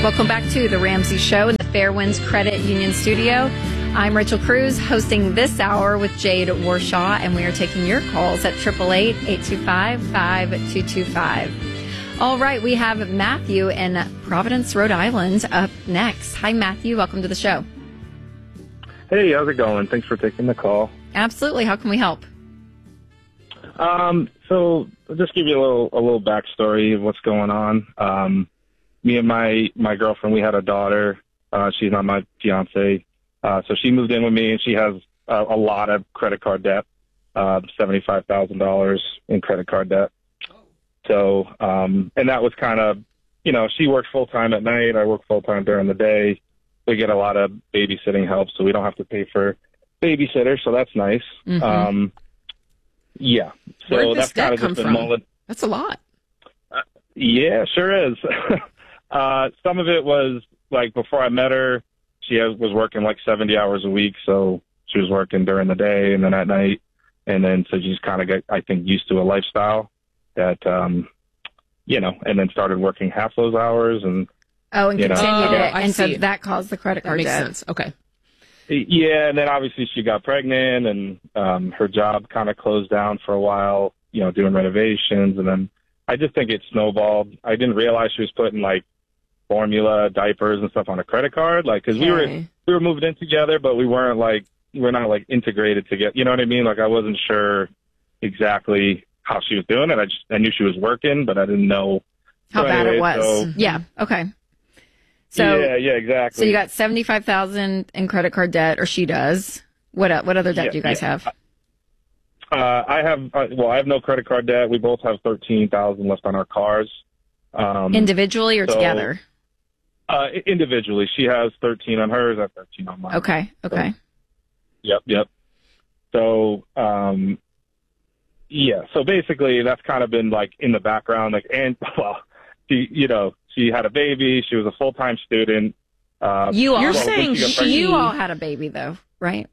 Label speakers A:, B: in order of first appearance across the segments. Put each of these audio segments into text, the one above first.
A: Welcome back to The Ramsey Show in the Fairwinds Credit Union Studio. I'm Rachel Cruz, hosting this hour with Jade Warshaw, and we are taking your calls at 888-825-5225. All right, we have Matthew in Providence, Rhode Island up next. Hi, Matthew. Welcome to the show.
B: Hey, how's it going? Thanks for taking the call.
A: Absolutely. How can we help?
B: So I'll just give you a little backstory of what's going on. Me and my girlfriend, we had a daughter. She's not my fiance. So she moved in with me, and she has a lot of credit card debt, $75,000 in credit card debt. So, and that was kind of, she works full-time at night. I work full-time during the day. We get a lot of babysitting help, so we don't have to pay for babysitters, so that's nice.
A: Mm-hmm.
B: Yeah. So
C: Where did this
B: that's kind
C: debt
B: of
C: come
B: just
C: from? That's a lot.
B: Yeah, sure is. Some of it was like before I met her, she was working like 70 hours a week. So she was working during the day and then at night. And then so she's kind of got, I think, used to a lifestyle that, and then started working half those hours and
A: continued it.
C: I
A: And so
C: see.
A: that caused the credit
C: That
A: card
C: makes
A: debt.
C: sense. Okay.
B: Yeah, and then obviously she got pregnant and her job kind of closed down for a while, doing renovations. And then I just think it snowballed. I didn't realize she was putting like formula, diapers and stuff on a credit card. Like, cause we were moving in together, but we're not like integrated together. You know what I mean? Like I wasn't sure exactly how she was doing it. I knew she was working, but I didn't know
A: How bad it was.
B: So,
A: Yeah. Okay. So
B: yeah, exactly.
A: So you got $75,000 in credit card debt, or she does. What other debt do you guys have?
B: I have no credit card debt. We both have $13,000 left on our cars.
A: Individually or together?
B: Individually. She has 13 on hers. I have 13 on mine.
A: Okay.
B: So, yep. So, so basically that's kind of been like in the background, like, and she had a baby. She was a full-time student.
A: You're
C: saying
A: you all had a baby though, right?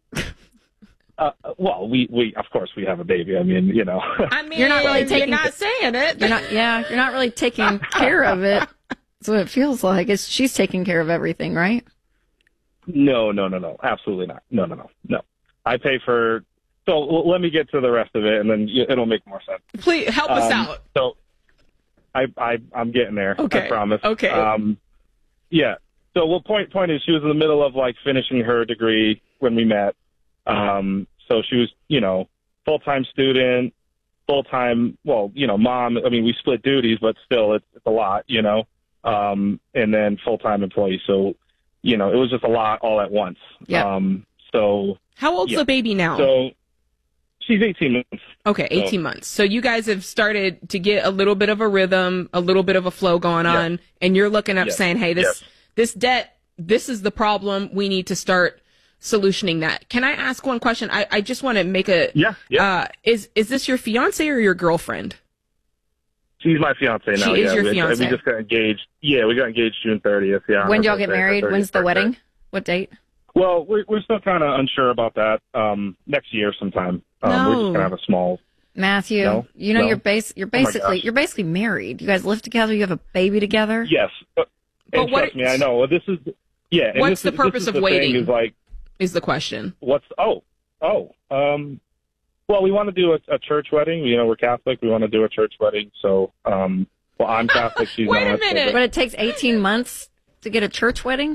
B: We of course we have a baby. I mean,
A: You're not really
C: you're not saying it.
A: You're not really taking care of it. That's what it feels like. She's taking care of everything, right?
B: No, absolutely not. No. I pay for. So let me get to the rest of it, and then it'll make more sense.
C: Please help us out.
B: So I'm getting there.
C: Okay.
B: I promise.
C: Okay.
B: Yeah. So point is, she was in the middle of like finishing her degree when we met. So she was, full-time student, full-time, mom. I mean, we split duties, but still it's a lot, and then full-time employee. So, it was just a lot all at once.
A: Yeah.
C: How old's the baby now?
B: So she's 18 months.
C: Okay, 18 months. So you guys have started to get a little bit of a rhythm, a little bit of a flow going on, and you're looking up saying, hey, this debt, this is the problem. We need to start solutioning that. Can I ask one question? I just want to make a...
B: Yeah.
C: Is this your fiance or your girlfriend?
B: She's my fiance now.
C: She is your fiance.
B: We just got engaged. Yeah, we got engaged June 30th. Yeah.
A: When do y'all get married? When's the wedding? What date?
B: Well, we're still kind of unsure about that. Next year sometime. We're just gonna have a small.
A: Matthew,
B: No?
A: you're basically married. You guys live together. You have a baby together.
B: Yes, but trust me, I know. Well, this is And
C: what's the purpose of waiting?
B: Is
C: the question.
B: Well, we want to do a church wedding. We're Catholic. We want to do a church wedding. So, I'm Catholic. She's not.
C: Wait a minute.
A: But it takes 18 months to get a church wedding?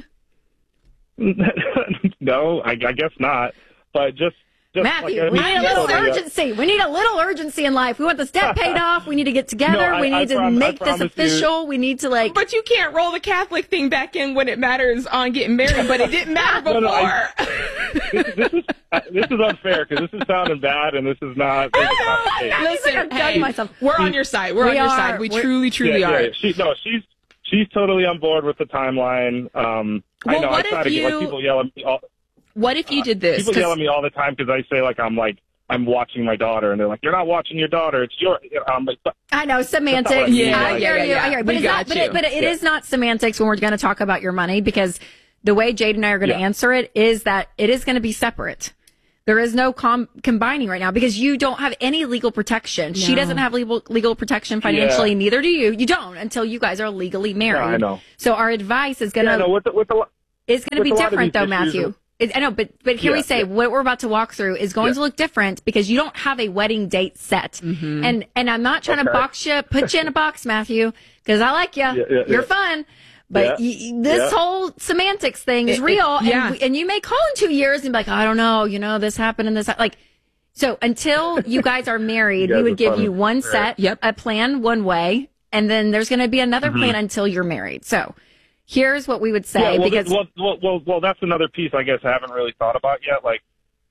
B: No, I guess not. But just
A: Matthew, we need a little urgency. We need a little urgency in life. We want this debt paid off. We need to get together. We need to make this official. We need to
C: But you can't roll the Catholic thing back in when it matters on getting married, but it didn't matter before.
B: This is unfair because this is sounding bad and this is not.
C: Listen, we're on your side. We're on your side. We truly are.
B: Yeah. She's totally on board with the timeline. I know. I try to get people yell at me.
C: What if you did this?
B: People yell at me all the time because I say I'm watching my daughter, and they're like, "You're not watching your daughter. It's your."
A: I know semantics. I hear you. But it is not semantics when we're going to talk about your money, because the way Jade and I are going to answer it is that it is going to be separate. There is no combining right now because you don't have any legal protection. No. She doesn't have legal protection financially. Yeah. Neither do you. You don't until you guys are legally married. Yeah,
B: I know.
A: So our advice is going to be different, though, Matthew. I know, but here we say what we're about to walk through is going to look different because you don't have a wedding date set. Mm-hmm. And I'm not trying to put you in a box, Matthew, because I like you. You're fun. But this whole semantics thing is real. And you may call in 2 years and be like, I don't know, this happened and this. Like, so until you guys are married, we would give you one set, a plan one way, and then there's going to be another plan until you're married. So here's what we would say.
B: Well, that's another piece I guess I haven't really thought about yet. Like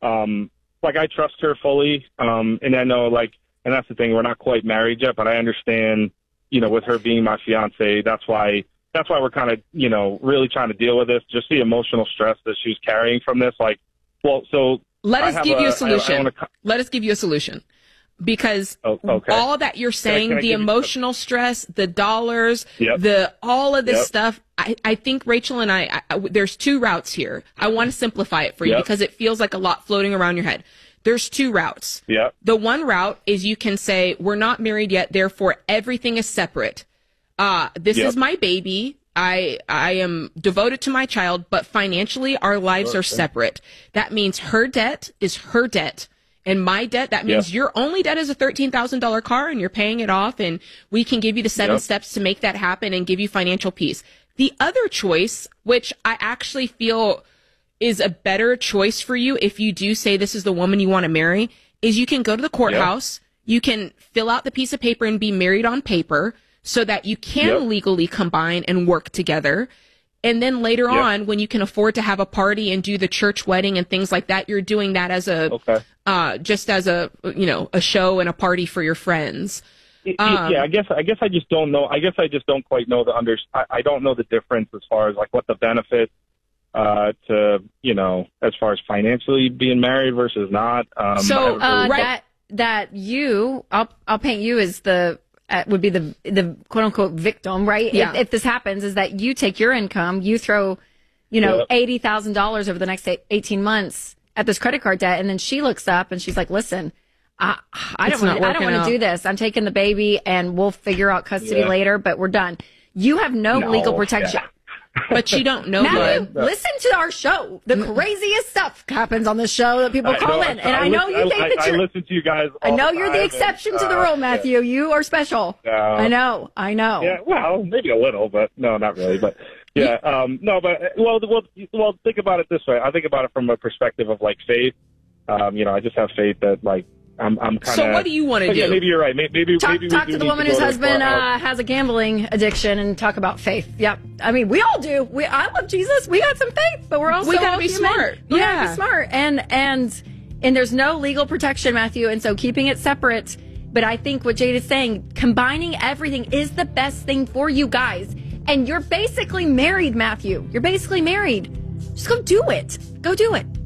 B: I trust her fully. And I know and that's the thing, we're not quite married yet, but I understand, with her being my fiance, that's why we're kind of, really trying to deal with this, just the emotional stress that she's carrying from this.
C: Let us give you a solution. Let us give you a solution. Because all that you're saying, the emotional stress, the dollars, all of this stuff, I think Rachel and I, there's two routes here. I want to simplify it for you because it feels like a lot floating around your head. There's two routes. The one route is you can say, we're not married yet, therefore everything is separate. This is my baby. I am devoted to my child, but financially our lives are separate. That means her debt is her debt. And my debt, that means your only debt is a $13,000 car and you're paying it off, and we can give you the 7 steps to make that happen and give you financial peace. The other choice, which I actually feel is a better choice for you if you do say this is the woman you want to marry, is you can go to the courthouse, you can fill out the piece of paper and be married on paper so that you can legally combine and work together. And then later on, when you can afford to have a party and do the church wedding and things like that, you're doing that as just as a show and a party for your friends.
B: I guess I just don't know. I guess I just don't quite know I don't know the difference as far as what the benefits to as far as financially being married versus not.
A: I'll paint you as would be the quote unquote victim, right?
C: Yeah.
A: If this happens, is that you take your income, you throw, $80,000 over the next 18 months at this credit card debt, and then she looks up and she's like, "Listen, I don't want to do this. I'm taking the baby, and we'll figure out custody later, but we're done." You have no legal protection.
C: Yeah. But you don't know.
A: Matthew, listen to our show. The craziest stuff happens on the show that people call in. And I know you think that
B: I listen to you guys all
A: I know you're the exception to the rule, Matthew. You are special. I know.
B: Yeah, well, maybe a little, but no, not really. But well, think about it this way. I think about it from a perspective of faith. I just have faith that I'm kind of.
C: So what do you want to do?
B: Yeah, maybe you're right. Maybe
A: talk to the woman whose husband has a gambling addiction and talk about faith. Yep. I mean, we all do. I love Jesus. We got some faith, but we gotta be smart. We gotta be smart. And there's no legal protection, Matthew. And so keeping it separate. But I think what Jade is saying, combining everything is the best thing for you guys. And you're basically married, Matthew. You're basically married. Just go do it. Go do it.